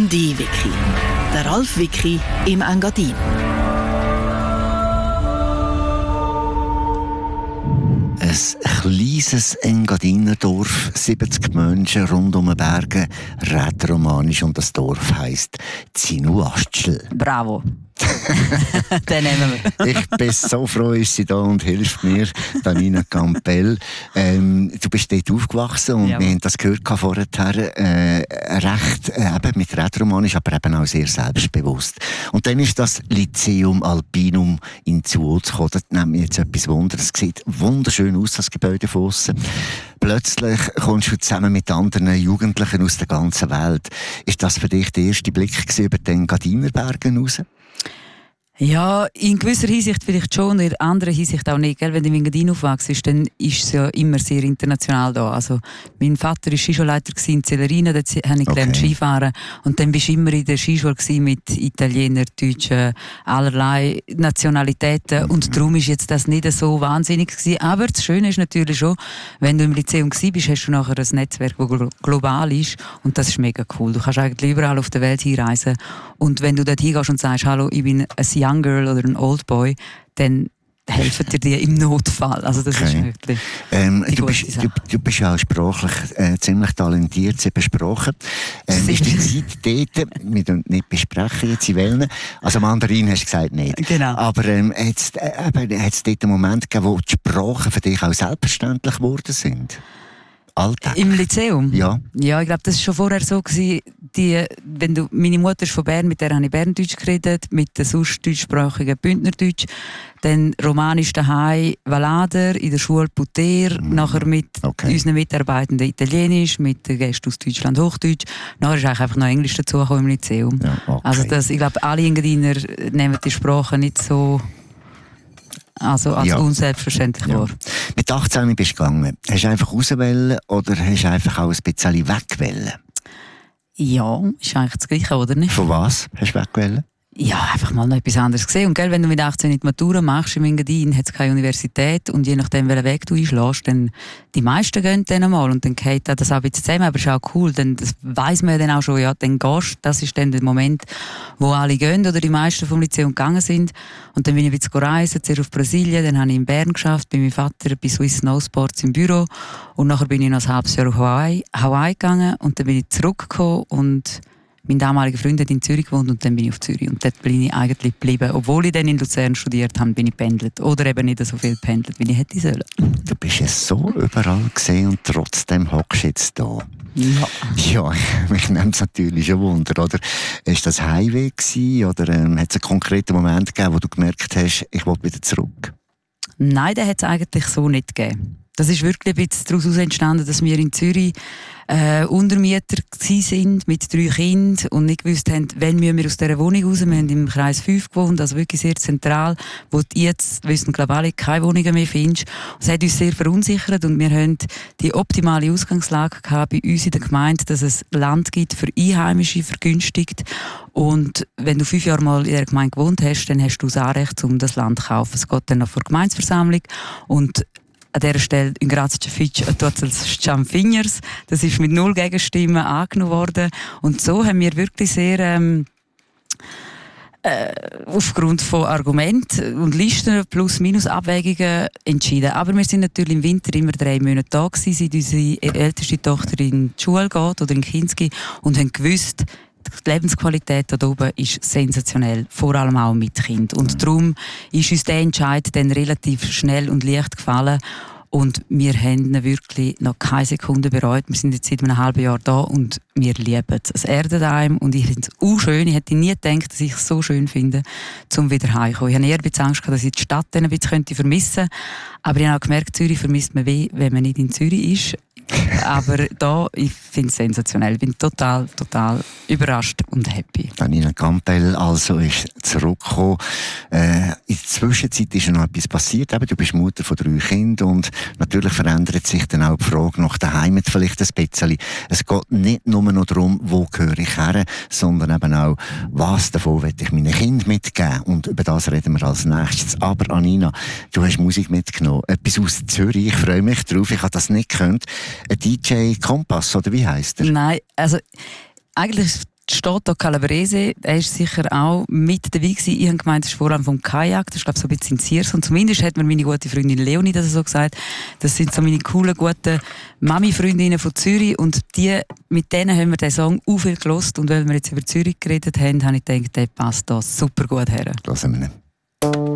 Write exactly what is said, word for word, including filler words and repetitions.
D-Wiki. Der Ralf Wiki im Engadin. Ein kleines Engadinerdorf, siebzig Menschen rund um den Bergen, rätoromanisch, und das Dorf heisst Zinuastschl. Bravo. Den nehmen wir. Ich bin so froh, ist sie da und hilft mir, Danina Campbell. Ähm, du bist dort aufgewachsen und ja, wir haben das gehört vorher, äh, recht äh, eben mit rätoromanisch, aber eben auch sehr selbstbewusst. Und dann ist das Lyceum Alpinum in Zuoz gekommen. Das nimmt mich jetzt etwas Wunder. Es sieht wunderschön aus, das Gebäude von aussen. Plötzlich kommst du zusammen mit anderen Jugendlichen aus der ganzen Welt. Ist das für dich der erste Blick über den Engadiner Bergen raus? Ja, in gewisser Hinsicht vielleicht schon, in anderer Hinsicht auch nicht. Gell? Wenn du in Engadin aufwachst, dann ist es ja immer sehr international da. Also, mein Vater war Skischulleiter in Celerina, dort habe ich gelernt okay. Skifahren. Und dann bist du immer in der Skischule mit Italienern, Deutschen, allerlei Nationalitäten. Mhm. Und darum ist jetzt das nicht so wahnsinnig gewesen. Aber das Schöne ist natürlich schon, wenn du im Lyzeum gewesen bist, hast du nachher ein Netzwerk, das global ist. Und das ist mega cool. Du kannst eigentlich überall auf der Welt hinreisen. Und wenn du dort hingehst und sagst, hallo, ich bin ein Young Girl oder ein Old Boy, dann helfen dir die im Notfall. Also das okay. ist wirklich ähm, du, bist, du, du bist ja auch sprachlich äh, ziemlich talentiert, sie besprochen. Ähm, ist die Zeit dort, wir dürfen nicht besprechen jetzt in Wellen, also Mandarin hast du gesagt nicht. Genau. Aber ähm, hat es äh, dort einen Moment gegeben, wo die Sprachen für dich auch selbstverständlich geworden sind? Alltag. Im Lyzeum? Ja. Ja, ich glaube, das war schon vorher so gewesen, die, wenn du, meine Mutter ist von Bern, mit der habe ich Berndeutsch geredet, mit den sonst deutschsprachigen Bündnerdeutsch, dann Romanisch daheim, Valader, in der Schule Puter, mm. nachher mit okay. unseren Mitarbeitenden Italienisch, mit den Gästen aus Deutschland Hochdeutsch, nachher ist eigentlich einfach noch Englisch dazugekommen im Lyzeum. Ja, okay. Also das, ich glaube, alle Engadiner nehmen die Sprache nicht so Also als ja. unselbstverständlich ja. war. Mit achtzehn bist du gegangen. Hast du einfach rauswählen oder hast du einfach auch ein bisschen wegwählen? Ja, ist eigentlich das Gleiche, oder nicht? Von was hast du wegwählen? Ja, einfach mal noch etwas anderes gesehen. Und gell, wenn du mit achtzehn die Matura machst, im Engadin hat es keine Universität und je nachdem, welchen Weg du einschlägst, dann die meisten gehen dann einmal und dann geht das auch ein bisschen zusammen, aber es ist auch cool, dann das weiss man dann auch schon, ja, dann gehst du, das ist dann der Moment, wo alle gehen oder die meisten vom Lyzeum gegangen sind und dann bin ich ein bisschen reisen, zuerst auf Brasilien, dann habe ich in Bern geschafft, bei meinem Vater bei Swiss Snow Sports im Büro und nachher bin ich noch ein halbes Jahr auf Hawaii, Hawaii gegangen und dann bin ich zurückgekommen und mein damaliger Freund hat in Zürich gewohnt und dann bin ich auf Zürich. Und dort bin ich eigentlich geblieben. Obwohl ich dann in Luzern studiert habe, bin ich pendelt. Oder eben nicht so viel pendelt, wie ich hätte sollen. Du bist ja so überall gesehen und trotzdem hockst du jetzt da. Ja. Ja, mich nimmt es natürlich schon Wunder, oder? Ist das Heimweh gewesen, oder ähm, hat es einen konkreten Moment gegeben, wo du gemerkt hast, ich will wieder zurück? Nein, den hat es eigentlich so nicht gegeben. Das ist wirklich ein bisschen daraus entstanden, dass wir in Zürich äh, Untermieter sind mit drei Kindern und nicht gewusst haben, wann müssen wir aus dieser Wohnung raus. Wir haben im Kreis fünf gewohnt, also wirklich sehr zentral, wo du jetzt, wissen glaube ich alle, keine Wohnungen mehr findest. Das hat uns sehr verunsichert und wir haben die optimale Ausgangslage gehabt bei uns in der Gemeinde, dass es Land gibt für Einheimische, vergünstigt. Und wenn du fünf Jahre mal in der Gemeinde gewohnt hast, dann hast du das Anrecht, um das Land zu kaufen. Es geht dann noch vor die Gemeindeversammlung und an dieser Stelle in Graz-Fitsch als Champfingers. Das ist mit null Gegenstimmen angenommen worden. Und so haben wir wirklich sehr ähm, äh, aufgrund von Argumenten und Listen plus minus Abwägungen entschieden. Aber wir sind natürlich im Winter immer drei Monate da gewesen, seit unsere älteste Tochter in die Schule geht oder in Kinski und haben gewusst, die Lebensqualität da oben ist sensationell, vor allem auch mit Kind. Und mhm. darum ist uns der Entscheid dann relativ schnell und leicht gefallen. Und wir haben ihn wirklich noch keine Sekunde bereut. Wir sind jetzt seit einem halben Jahr da und wir lieben es. Es erdet einem und ich finde es auch schön. Ich hätte nie gedacht, dass ich es so schön finde, zum wieder heimkommen. Ich hatte eher ein bisschen Angst, dass ich die Stadt dann ein bisschen vermissen könnte. Aber ich habe auch gemerkt, Zürich vermisst man weh, wenn man nicht in Zürich ist. Aber da, ich finde es sensationell. Ich bin total, total überrascht und happy. Danina Campbell also ist zurückgekommen. Äh, in der Zwischenzeit ist noch etwas passiert. Eben, du bist Mutter von drei Kindern und natürlich verändert sich dann auch die Frage nach der Heimat vielleicht ein bisschen. Es geht nicht nur noch darum, wo gehöre ich her, sondern eben auch, was davon will ich meinen Kindern mitgeben. Und über das reden wir als nächstes. Aber Anina, du hast Musik mitgenommen. Etwas aus Zürich. Ich freue mich drauf. Ich habe das nicht gekannt. Ein D J Kompass, oder wie heisst er? Nein, also eigentlich Stato Calabrese, er ist sicher auch mit dabei gewesen. Ich habe gemeint, das ist vor allem vom Kajak, das ist glaube ich so ein bisschen in Ziers. Und zumindest hat mir meine gute Freundin Leonie das so gesagt. Das sind so meine coolen, guten Mami-Freundinnen von Zürich und die, mit denen haben wir den Song auch viel gehört. Und weil wir jetzt über Zürich geredet haben, habe ich gedacht, der passt da super gut her. Hören wir ihn.